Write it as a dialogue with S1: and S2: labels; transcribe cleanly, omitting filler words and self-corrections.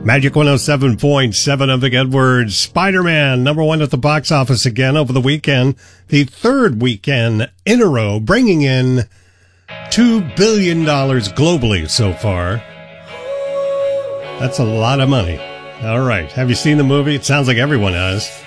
S1: Magic 107.7, I'm Vic Edwards. Spider-Man, number one at the box office again over the weekend. The third weekend in a row, bringing in $2 billion globally so far. That's a lot of money. All right. Have you seen the movie? It sounds like everyone has.